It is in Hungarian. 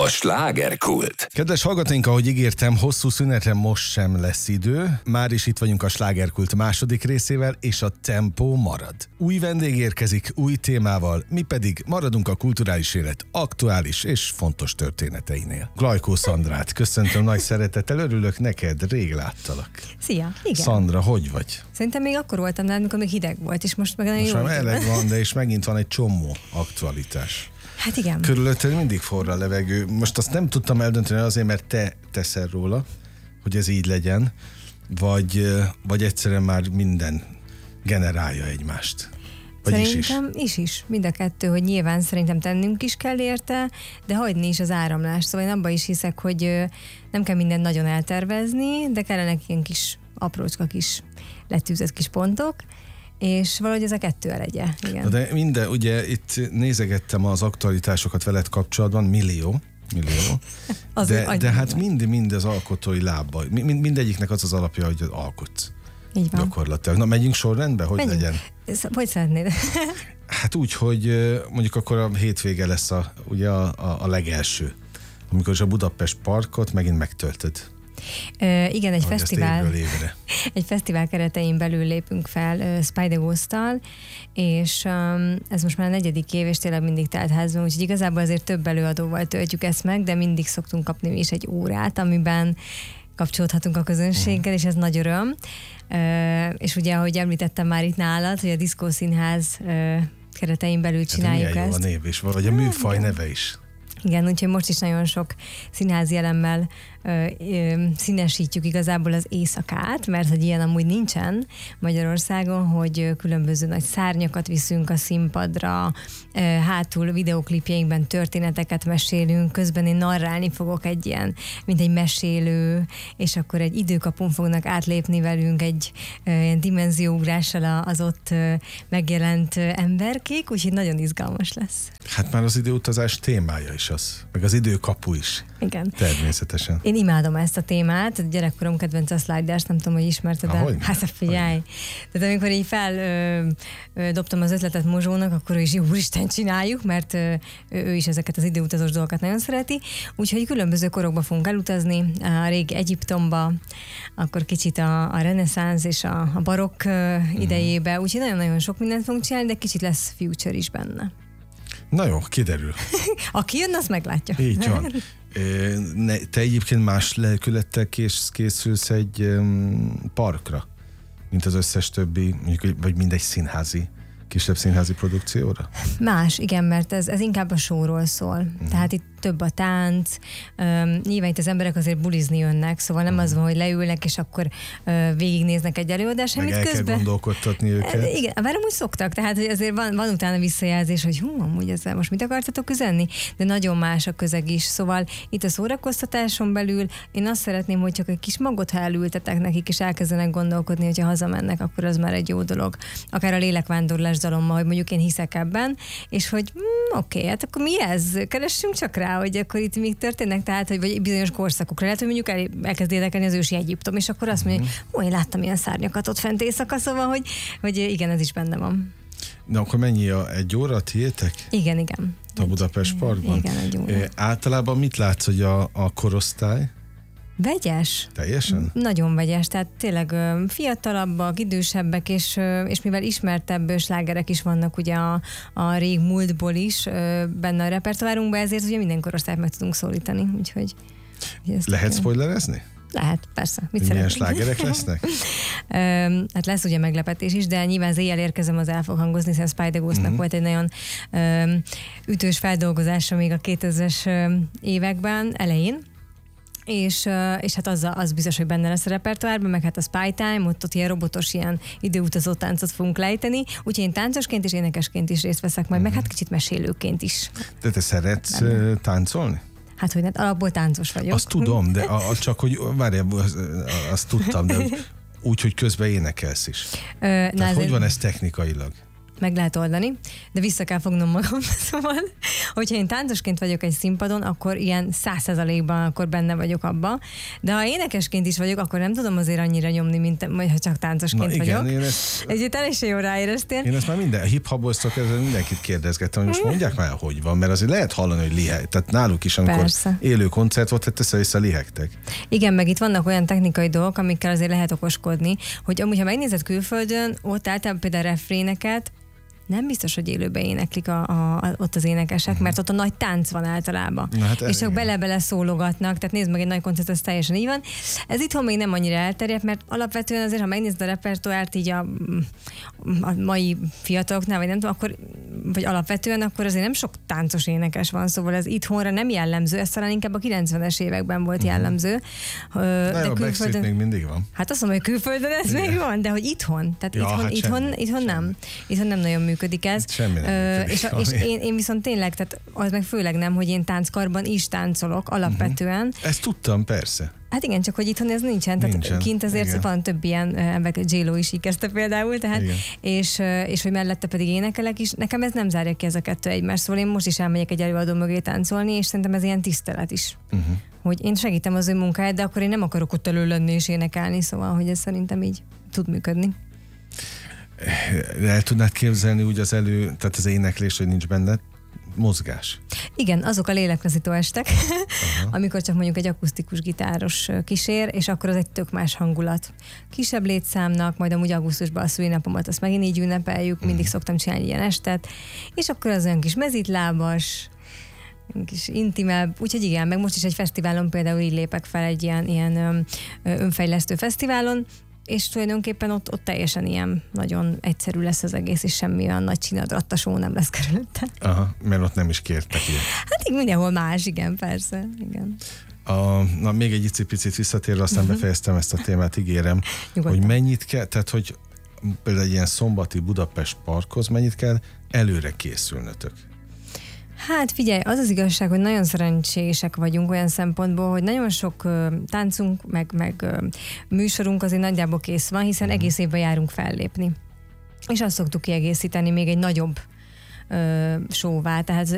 slágerkult. Kedves hallgatóink, ahogy ígértem, hosszú szünetre most sem lesz idő. Már is itt vagyunk a slágerkult második részével, és a tempó marad. Új vendég érkezik, új témával, mi pedig maradunk a kulturális élet aktuális és fontos történeteinél. Glajkó Szandrát köszöntöm nagy szeretettel, örülök neked, rég láttalak. Szia, igen. Szandra, hogy vagy? Szerintem még akkor voltam nálad, amikor még hideg volt, és most meg nagyon most jó. már meleg van, de és megint van egy csomó aktualitás. Hát igen. Körülötted mindig forra a levegő. Most azt nem tudtam eldönteni azért, mert te teszel róla, hogy ez így legyen, vagy egyszerűen már minden generálja egymást. Vagy szerintem is. Mind a kettő, hogy nyilván szerintem tennünk is kell érte, de hagyni is az áramlást. Szóval én abban is hiszek, hogy nem kell mindent nagyon eltervezni, de kellenek ilyen kis aprócska kis letűzött kis pontok, és valahogy ez a kettő elegye. Igen. De minden, ugye itt nézegettem az aktualitásokat veled kapcsolatban, millió. de hát mind az alkotói lábba. Mindegyiknek az alapja, hogy alkotsz. Így van. Gyakorlatilag. Na, megyünk sorrendbe? Hogy menjünk. Legyen? Hogy szeretnéd? Hát úgy, hogy mondjuk akkor a hétvége lesz a legelső, amikor is a Budapest Parkot megint megtöltöd. Igen, egy fesztivál keretein belül lépünk fel Spider Ghost-tal, és ez most már a 4. év, és tényleg mindig telt házban, úgyhogy igazából azért több előadóval töltjük ezt meg, de mindig szoktunk kapni mi is egy órát, amiben kapcsolódhatunk a közönséggel, és ez nagy öröm. És ugye, ahogy említettem már itt nálad, hogy a Diszkó Színház keretein belül csináljuk milyen ezt. Jó a név is, vagy a műfaj neve is. Igen, úgyhogy most is nagyon sok színházi elemmel színesítjük igazából az éjszakát, mert hogy ilyen amúgy nincsen Magyarországon, hogy különböző nagy szárnyakat viszünk a színpadra, hátul videoklipjeinkben történeteket mesélünk, közben én narrálni fogok egy ilyen, mint egy mesélő, és akkor egy időkapun fognak átlépni velünk egy ilyen dimenzióugrással az ott megjelent emberkék, úgyhogy nagyon izgalmas lesz. Hát már az időutazás témája is az, meg az időkapu is. Igen. Természetesen. Én imádom ezt a témát, a gyerekkorom kedvence a Sliders, nem tudom, hogy ismerted el. Hát figyelj! Tehát amikor így dobtam az ötletet Mozsónak, akkor ő is, úristen, csináljuk, mert ő is ezeket az időutazós dolgokat nagyon szereti. Úgyhogy különböző korokba fogunk elutazni, a régi Egyiptomba, akkor kicsit a reneszánsz és a barokk idejébe, úgyhogy nagyon-nagyon sok mindent fogunk csinálni, de kicsit lesz future is benne. Na jó, kiderül. Aki jön, azt meglátja. Így van. Te egyébként más lelkülettel készülsz egy parkra, mint az összes többi, vagy mindegy kisebb színházi produkcióra? Más, igen, mert ez inkább a showról szól. Tehát itt több a tánc, nyilván itt az emberek azért bulizni jönnek, szóval nem az van, hogy leülnek, és akkor végignéznek egy előadást, meg el kell gondolkodtatni őket. Igen, bár amúgy szoktak, tehát hogy azért van utána visszajelzés, hogy amúgy ezzel most mit akartatok üzenni, de nagyon más a közeg is, szóval itt a szórakoztatáson belül én azt szeretném, hogy csak egy kis magot, ha elültetek nekik, és elkezdenek gondolkodni, hogyha hazamennek, akkor az már egy jó dolog. Akár a lélekvándorlás dalommal, hogy mondjuk én hiszek ebben, és hogy oké, hát akkor mi ez? Keressünk csak rá, hogy akkor itt még történnek, tehát, hogy vagy bizonyos korszakokra lehet, hogy mondjuk elkezd érdekelni az ősi Egyiptom, és akkor azt mondja, hogy én láttam ilyen szárnyakat ott fent éjszaka, szóval, hogy igen, ez is benne van. Na akkor mennyi egy óra tiétek? Igen. A Budapest Parkban? Igen, egy óra. Általában mit látsz, hogy a korosztály? Vegyes. Teljesen? Nagyon vegyes, tehát tényleg fiatalabbak, idősebbek, és mivel ismertebb slágerek is vannak ugye a rég múltból is benne a repertoárunkban, ezért ugye minden korosztályt meg tudunk szólítani, úgyhogy... Lehet spoilerezni? Lehet, persze. Milyen slágerek lesznek? Hát lesz ugye meglepetés is, de nyilván az éjjel érkezem, az el fog hangozni, hiszen Spider Ghost-nak volt egy nagyon ütős feldolgozása még a 2000-es években, elején. És hát az biztos, hogy benne lesz a repertoárban, meg hát a Spy Time, ott ilyen robotos, ilyen időutazó táncot fogunk lejteni, úgyhogy én táncosként és énekesként is részt veszek majd, meg hát kicsit mesélőként is. De te szeretsz táncolni? Hát, hogy alapból táncos vagyok. Azt tudom, de csak, hogy várjál, azt tudtam, de úgy, hogy közben énekelsz is. Tehát hogy van ez technikailag? meg lehet oldani, de vissza kell fognom magam. Szóval, hogyha én táncosként vagyok egy színpadon, akkor ilyen 100%-ban akkor benne vagyok abba, de ha énekesként is vagyok, akkor nem tudom azért annyira nyomni, mint ha csak táncosként vagyok. Egy teljesen jól ráéreztél. Én ezt már minden hip-hopoztok, ezzel mindenkit kérdezgettem, hogy most mondják már, hogy van, mert azért lehet hallani, hogy liheg. Tehát náluk is, amikor élő koncert volt, hát össze-vissza lihegtek. Igen, meg itt vannak olyan technikai dolgok, amikkel azért lehet okoskodni, hogy amúgy, ha megnézed külföldön, ott általában például refréneket, nem biztos, hogy élőben éneklik ott az énekesek, mert ott a nagy tánc van általában. Hát és csak bele-bele szólogatnak, tehát nézd meg egy nagy koncert, az teljesen így van. Ez itthon még nem annyira elterjedt, mert alapvetően azért, ha megnézed a repertoárt így a mai fiataloknál, vagy nem tudom, akkor, vagy alapvetően, akkor azért nem sok táncos énekes van, szóval ez itthonra nem jellemző, ez talán inkább a 90-es években volt jellemző. De a Backstreet még mindig van. Hát azt mondom, hogy külföldön ez még van, de hogy itthon, tehát itthon nem. Itthon nem nagyon működik ez. És én viszont tényleg, tehát az meg főleg nem, hogy én tánckarban is táncolok alapvetően. Ezt tudtam, persze. Hát igen, csak hogy itthon ez nincsen. Tehát kint azért igen. Van több ilyen ember, J-Lo is így kezdte például, tehát, és hogy mellette pedig énekelek is. Nekem ez nem zárja ki ez a kettő egymást, szóval én most is elmegyek egy előadó mögé táncolni, és szerintem ez ilyen tisztelet is. Hogy én segítem az ő munkáját, de akkor én nem akarok ott elő lenni és énekelni, szóval hogy ez szerintem így tud működni. El tudnád képzelni úgy tehát az éneklés, hogy nincs benne mozgás? Igen, azok a léleklazító estek, amikor csak mondjuk egy akusztikus gitáros kísér, és akkor az egy tök más hangulat. Kisebb létszámnak, majd amúgy augusztusban a szülinapomat azt megint így ünnepeljük, mindig szoktam csinálni ilyen estet, és akkor az olyan kis mezítlábas, kis intimebb, úgyhogy igen, meg most is egy fesztiválon például így lépek fel egy ilyen önfejlesztő fesztiválon, és tulajdonképpen ott teljesen ilyen nagyon egyszerű lesz az egész, és semmi olyan nagy csinadrattasó nem lesz körülötte. Aha, mert ott nem is kértek ilyet. Hát így mindenhol más, igen, persze, igen. Na, még egy icipicit visszatérve, aztán befejeztem ezt a témát, ígérem, nyugodtan. Hogy mennyit kell, tehát hogy például egy ilyen szombati Budapest Parkhoz mennyit kell előre készülnötök? Hát figyelj, az az igazság, hogy nagyon szerencsések vagyunk olyan szempontból, hogy nagyon sok táncunk, meg műsorunk azért nagyjából kész van, hiszen egész évben járunk fellépni. És azt szoktuk kiegészíteni még egy nagyobb show-vá, tehát